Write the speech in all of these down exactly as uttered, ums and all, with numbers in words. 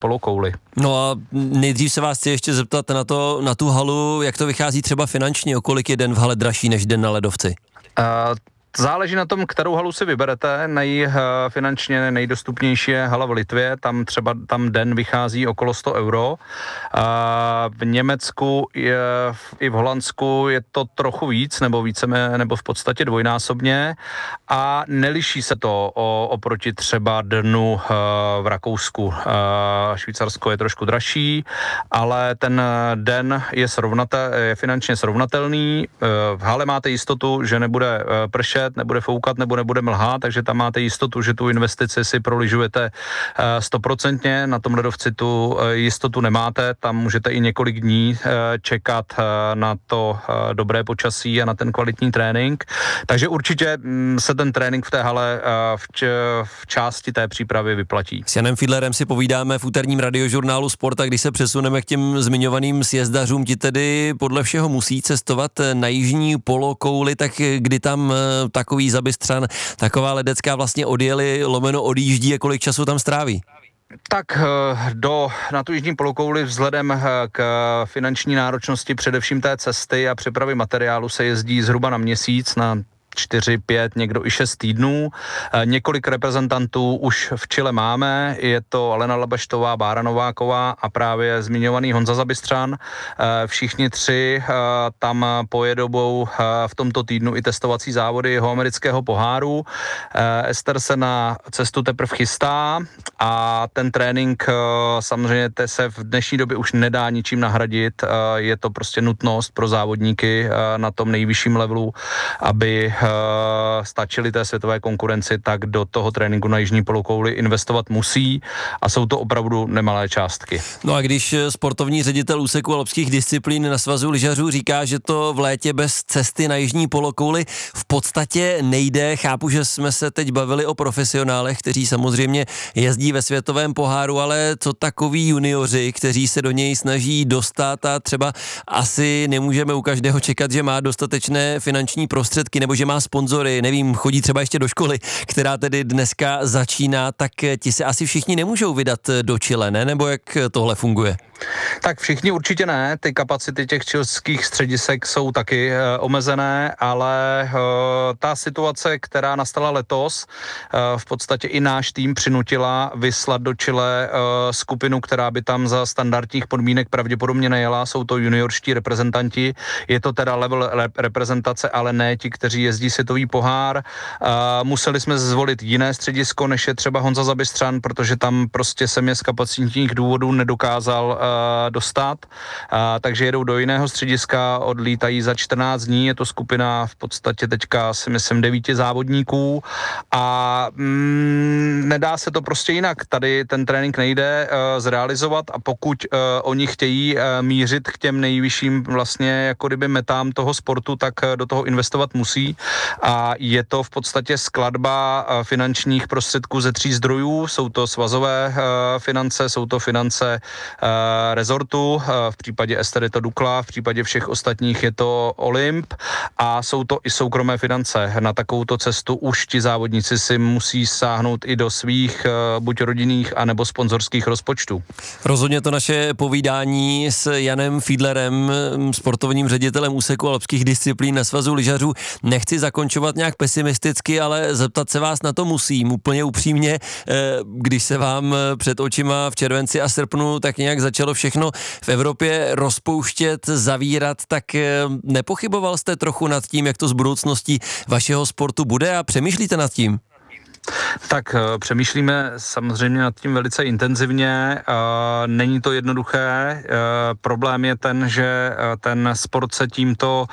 polokouli. No a nejdřív se vás chci ještě zeptat na to, na tu halu, jak to vychází třeba finančně, o kolik je den v hale dražší než den na ledovci? Uh, Záleží na tom, kterou halu si vyberete. Nej, finančně nejdostupnější je hala v Litvě, tam třeba tam den vychází okolo sto euro. V Německu je, i v Holandsku je to trochu víc, nebo více, nebo v podstatě dvojnásobně a neliší se to o, oproti třeba dnu v Rakousku. Švýcarsko je trošku dražší, ale ten den je, srovnatel, je finančně srovnatelný. V hale máte jistotu, že nebude pršet, nebude foukat nebo nebude mlha, takže tam máte jistotu, že tu investici si proližujete stoprocentně, na tom ledovci tu jistotu nemáte, tam můžete i několik dní čekat na to dobré počasí a na ten kvalitní trénink, takže určitě se ten trénink v té hale v, č- v části té přípravy vyplatí. S Janem Fiedlerem si povídáme v úterním radiožurnálu Sport a když se přesuneme k těm zmiňovaným sjezdařům, ti tedy podle všeho musí cestovat na jižní polokouli, tak kdy tam takový zabystřan, taková ledecká vlastně odjeli, lomeno odjíždí a kolik času tam stráví? Tak do, na tu jižní polokouli vzhledem k finanční náročnosti především té cesty a přepravy materiálu se jezdí zhruba na měsíc, na čtyři, pět, někdo i šest týdnů. Několik reprezentantů už v Chile máme, je to Alena Labaštová, Bára Nováková a právě zmiňovaný Honza Zabystřan. Všichni tři tam pojedou v tomto týdnu i testovací závody jeho amerického poháru. Ester se na cestu teprve chystá a ten trénink samozřejmě se v dnešní době už nedá ničím nahradit. Je to prostě nutnost pro závodníky na tom nejvyšším levelu, aby stačili té světové konkurenci, tak do toho tréninku na jižní polokouli investovat musí a jsou to opravdu nemalé částky. No a když sportovní ředitel úseku alpských disciplín na Svazu lyžařů říká, že to v létě bez cesty na jižní polokouli v podstatě nejde, chápu, že jsme se teď bavili o profesionálech, kteří samozřejmě jezdí ve světovém poháru, ale co takoví junioři, kteří se do něj snaží dostat a třeba asi nemůžeme u každého čekat, že má dostatečné finanční prostředky nebo že má sponzory, nevím, chodí třeba ještě do školy, která tedy dneska začíná, tak ti se asi všichni nemůžou vydat do Chile, ne? Nebo jak tohle funguje? Tak všichni určitě ne, ty kapacity těch chilských středisek jsou taky e, omezené, ale e, ta situace, která nastala letos, e, v podstatě i náš tým přinutila vyslat do Chile e, skupinu, která by tam za standardních podmínek pravděpodobně nejela, jsou to juniorští reprezentanti, je to teda level reprezentace, ale ne ti, kteří jezdí světový pohár. E, museli jsme zvolit jiné středisko, než je třeba Honza Zabystřan, protože tam prostě jsem je z kapacitních důvodů nedokázal e, dostat, a, takže jedou do jiného střediska, odlítají za čtrnáct dní, je to skupina v podstatě teďka si myslím devíti závodníků a mm, nedá se to prostě jinak, tady ten trénink nejde uh, zrealizovat a pokud uh, oni chtějí uh, mířit k těm nejvyšším vlastně jako kdyby metám toho sportu, tak uh, do toho investovat musí a je to v podstatě skladba uh, finančních prostředků ze tří zdrojů, jsou to svazové uh, finance, jsou to finance uh, rezortu, v případě Ester je to Dukla, v případě všech ostatních je to Olymp a jsou to i soukromé finance. Na takovouto cestu už ti závodníci si musí sáhnout i do svých buď rodinných, anebo sponzorských rozpočtů. Rozhodně to naše povídání s Janem Fiedlerem, sportovním ředitelem úseku alpských disciplín na Svazu lyžařů, nechci zakončovat nějak pesimisticky, ale zeptat se vás na to musím úplně upřímně, když se vám před očima v červenci a srpnu tak nějak začalo všechno v Evropě rozpouštět, zavírat, tak nepochyboval jste trochu nad tím, jak to s budoucností vašeho sportu bude a přemýšlíte nad tím? Tak přemýšlíme samozřejmě nad tím velice intenzivně, není to jednoduché, problém je ten, že ten sport se tímto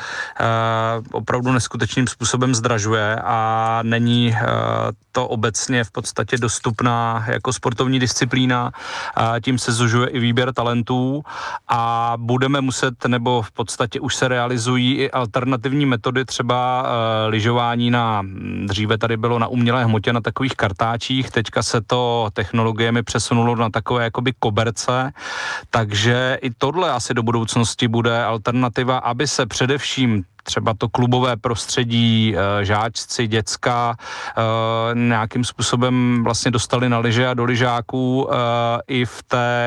opravdu neskutečným způsobem zdražuje a není to obecně v podstatě dostupná jako sportovní disciplína, tím se zužuje i výběr talentů a budeme muset, nebo v podstatě už se realizují i alternativní metody, třeba lyžování na, dříve tady bylo na umělé hmotě, na takových kartáčích, teďka se to technologiemi přesunulo na takové jakoby koberce, takže i tohle asi do budoucnosti bude alternativa, aby se především třeba to klubové prostředí, žáčci, děcka nějakým způsobem vlastně dostali na lyže a do lyžáků i v té